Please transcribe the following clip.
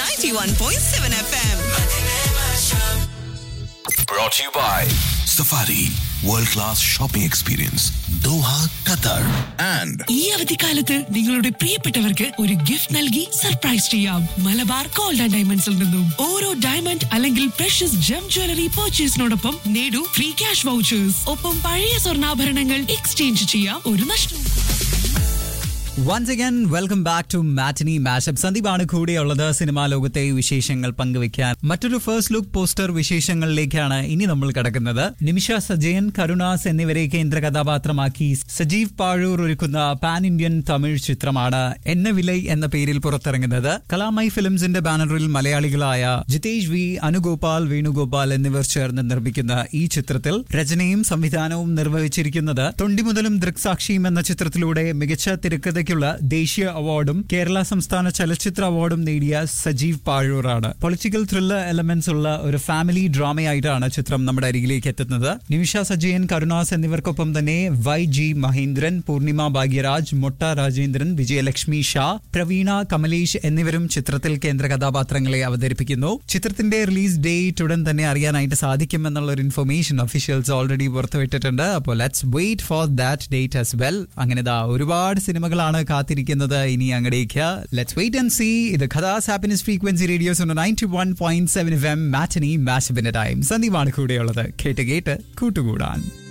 91.7 FM. Brought to you by Safari World Class Shopping Experience Doha, Qatar and ഈ അവധിക്കാലത്ത് നിങ്ങളുടെ പ്രിയപ്പെട്ടവർക്ക് ഒരു ഗിഫ്റ്റ് നൽകി സർപ്രൈസ് ചെയ്യാം. മലബാർ ഗോൾഡ് ആൻഡ് ഡയമണ്ട്സിൽ നിന്നും ഓരോ ഡയമണ്ട് അല്ലെങ്കിൽ പ്രഷ്യസ് ജം ജ്വല്ലറി പർച്ചേസിനോടൊപ്പം നേടൂ ഫ്രീ ക്യാഷ് വൗച്ചേഴ്സ്. ഒപ്പം പഴയ സ്വർണ്ണാഭരണങ്ങൾ എക്സ്ചേഞ്ച് ചെയ്യാം, ഒരു നഷ്ടവും. Once again, welcome back to Matinee Mashup. സന്ദീപാണ് കൂടെയുള്ളത് സിനിമാ ലോകത്തെ വിശേഷങ്ങൾ പങ്കുവയ്ക്കാൻ. മറ്റൊരു ഫസ്റ്റ് ലുക്ക് പോസ്റ്റർ വിശേഷങ്ങളിലേക്കാണ് ഇനി നമ്മൾ കടക്കുന്നത്. നിമിഷ സജയൻ, കരുണാസ് എന്നിവരെ കേന്ദ്ര കഥാപാത്രമാക്കി സജീവ് പാഴൂർ ഒരുക്കുന്ന പാൻ ഇന്ത്യൻ തമിഴ് ചിത്രമാണ് എന്ന വിലൈ എന്ന പേരിൽ പുറത്തിറങ്ങുന്നത്. കലാമൈ ഫിലിംസിന്റെ ബാനറിൽ മലയാളികളായ ജിതേഷ് വി, അനുഗോപാൽ, വേണുഗോപാൽ എന്നിവർ ചേർന്ന് നിർമ്മിക്കുന്ന ഈ ചിത്രത്തിൽ രചനയും സംവിധാനവും നിർവഹിച്ചിരിക്കുന്നത് തൊണ്ടിമുതലും ദൃക്സാക്ഷിയും എന്ന ചിത്രത്തിലൂടെ മികച്ച തിരക്കഥയ്ക്കുള്ള ദേശീയ അവാർഡും കേരള സംസ്ഥാന ചലച്ചിത്ര അവാർഡും നേടിയ സജീവ് പാഴൂറാണ്. പൊളിറ്റിക്കൽ ത്രില്ലർ എലമെന്റ്സ് ഉള്ള ഒരു ഫാമിലി ഡ്രാമയായിട്ടാണ് ചിത്രം നമ്മുടെ അരികിലേക്ക് എത്തുന്നത്. നിമിഷ സജയൻ, കരുണാസ് എന്നിവർക്കൊപ്പം തന്നെ YG മഹേന്ദ്രൻ, പൂർണിമ ഭാഗ്യരാജ്, മൊട്ട രാജേന്ദ്രൻ, വിജയലക്ഷ്മി ഷാ, പ്രവീണ, കമലേഷ് എന്നിവരും ചിത്രത്തിൽ കേന്ദ്ര കഥാപാത്രങ്ങളെ അവതരിപ്പിക്കുന്നു. ചിത്രത്തിന്റെ റിലീസ് ഡേറ്റ് ഉടൻ തന്നെ അറിയാനായിട്ട് സാധിക്കും എന്നുള്ള ഒരു ഇൻഫർമേഷൻ ഒഫീഷ്യൽസ് ഓൾറെഡി പുറത്തുവിട്ടിട്ടുണ്ട്. അപ്പോൾ let's wait for that date as well. അങ്ങനെ ഒരുപാട് സിനിമകളാണ് കാത്തിരിക്കുന്നത് ഇനി അങ്ങടേക്ക്. Let's wait and see. ഇത് ഖദാസ് ഹാപ്പിനെസ് ഫ്രീക്വൻസി റേഡിയോസ് 91.7 FM മാറ്റിനി മാഷപ്പിന്റെ ടൈം. സന്ദീപാണ് കൂടെയുള്ളത്. കേട്ട് കൂട്ടുകൂടാൻ.